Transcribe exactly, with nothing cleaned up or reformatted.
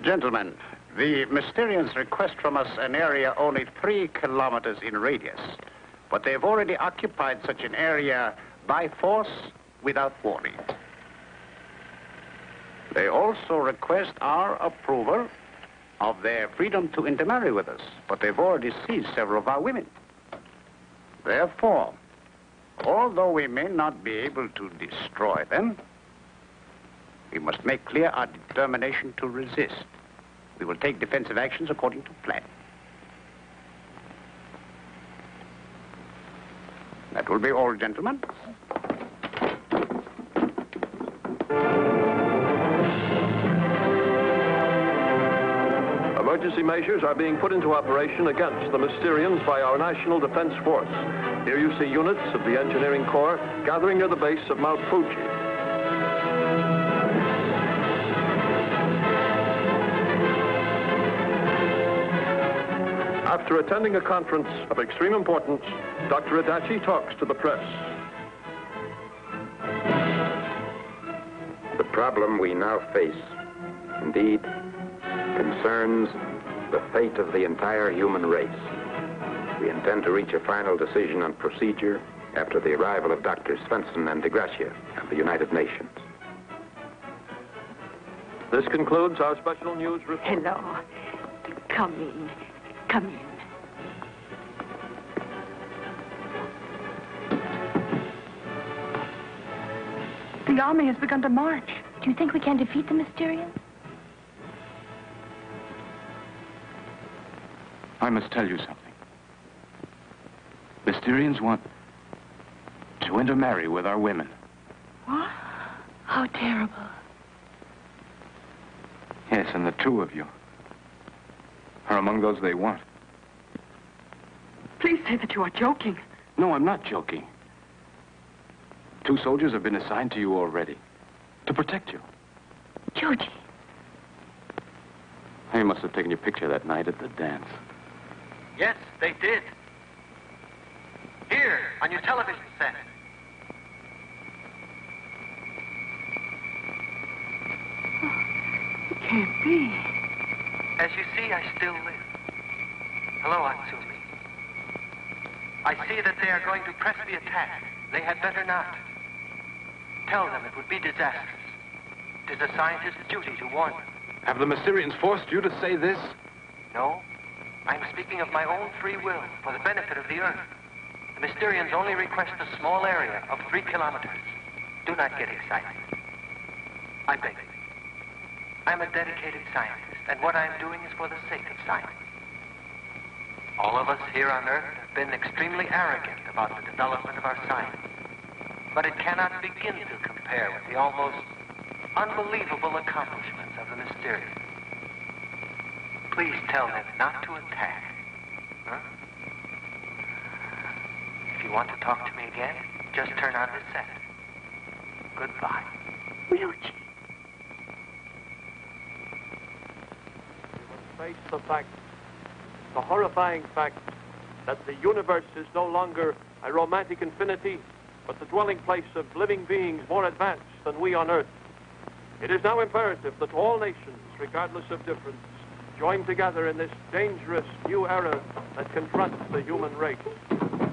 Gentlemen, the Mysterians request from us an area only three kilometers in radius, but they've already occupied such an area by force without warning. They also request our approval of their freedom to intermarry with us, but they've already seized several of our women. Therefore, although we may not be able to destroy them, we must make clear our determination to resist. We will take defensive actions according to plan. That will be all, gentlemen. Emergency measures are being put into operation against the Mysterians by our National Defense Force. Here you see units of the Engineering Corps gathering near the base of Mount Fuji. After attending a conference of extreme importance, Doctor Adachi talks to the press. The problem we now face, indeed, concerns the fate of the entire human race. We intend to reach a final decision on procedure after the arrival of Doctors Svensson and DeGracia of the United Nations. This concludes our special news report. Hello. Come in. Come in. The army has begun to march. Do you think we can defeat the Mysterians? I must tell you something. Mysterians want to intermarry with our women. What? How terrible. Yes, and the two of you are among those they want. Please say that you are joking. No, I'm not joking. Two soldiers have been assigned to you already to protect you. Joji. They must have taken your picture that night at the dance. Yes, they did. Here, on your television set. Oh, it can't be. As you see, I still live. Hello, Atsumi. I see that they are going to press the attack. They had better not. Tell them it would be disastrous. It is a scientist's duty to warn them. Have the Mysterians forced you to say this? No. I'm speaking of my own free will for the benefit of the Earth. The Mysterians only request a small area of three kilometers. Do not get excited. I beg you. I'm a dedicated scientist, and what I'm doing is for the sake of science. All of us here on Earth have been extremely arrogant about the development of our science. But it cannot begin to compare with the almost unbelievable accomplishments of the Mysterians. Please tell them not to attack. Huh? If you want to talk to me again, just turn on the set. Goodbye. Ryuji. Face the fact, the horrifying fact, that the universe is no longer a romantic infinity, but the dwelling place of living beings more advanced than we on Earth. It is now imperative that all nations, regardless of difference, join together in this dangerous new era that confronts the human race.